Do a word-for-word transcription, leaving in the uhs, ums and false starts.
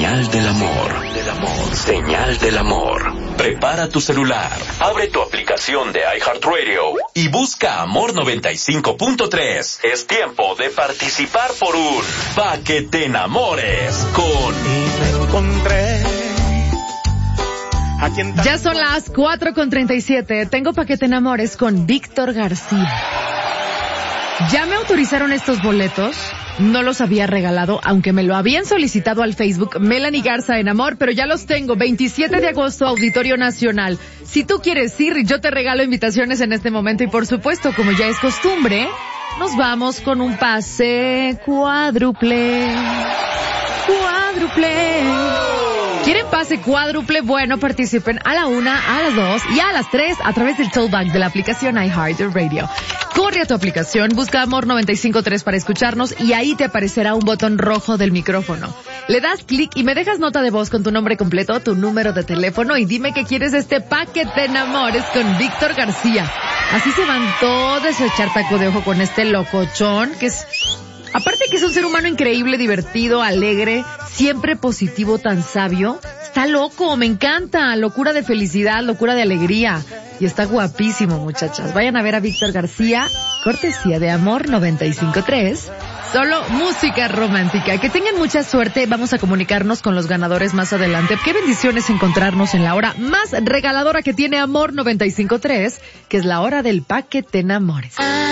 Señal del amor. Del amor. Señal del amor. Prepara tu celular, abre tu aplicación de iHeartRadio y busca Amor noventa y cinco punto tres. Es tiempo de participar por un Pa' que te enamores con... Y me encontré. Ya son las cuatro con treinta y siete. Tengo Pa' que te enamores con Víctor García. Ya me autorizaron estos boletos. No los había regalado, aunque me lo habían solicitado al Facebook Melanie Garza en Amor, pero ya los tengo. veintisiete de agosto, Auditorio Nacional. Si tú quieres ir, yo te regalo invitaciones en este momento y por supuesto, como ya es costumbre, nos vamos con un pase cuádruple. Cuádruple. ¿Quieren pase cuádruple? Bueno, participen a la una, a las dos y a las tres a través del tollback de la aplicación iHeartRadio. Corre a tu aplicación, busca Amor noventa y cinco punto tres para escucharnos y ahí te aparecerá un botón rojo del micrófono. Le das clic y me dejas nota de voz con tu nombre completo, tu número de teléfono y dime que quieres este Pa' que te enamores con Víctor García. Así se van todos a echar taco de ojo con este locochón que es... Aparte que es un ser humano increíble, divertido, alegre, siempre positivo, tan sabio. Está loco, me encanta. Locura de felicidad, locura de alegría. Y está guapísimo, muchachas. Vayan a ver a Víctor García, cortesía de Amor noventa y cinco punto tres. Solo música romántica. Que tengan mucha suerte. Vamos a comunicarnos con los ganadores más adelante. Qué bendiciones encontrarnos en la hora más regaladora que tiene Amor noventa y cinco punto tres, que es la hora del Pa' que te enamores.